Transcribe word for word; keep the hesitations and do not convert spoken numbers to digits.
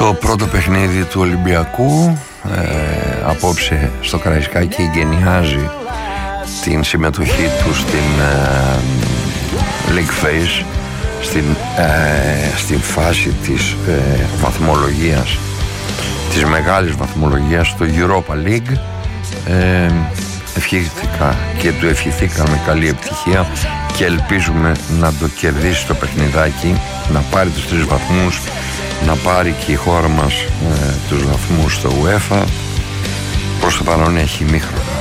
Το πρώτο παιχνίδι του Ολυμπιακού ε, απόψε στο Καραϊσκάκι εγκαινιάζει την συμμετοχή του στην ε, League Phase, στην, ε, στην φάση της ε, βαθμολογίας, της μεγάλης βαθμολογίας στο Europa League. ε, Ευχήθηκα και του ευχηθήκαμε καλή επιτυχία και ελπίζουμε να το κερδίσει το παιχνιδάκι, να πάρει τους τρεις βαθμούς, να πάρει και η χώρα μας ε, τους βαθμούς στο UEFA. Προς το παρόν έχει ημίχρονα.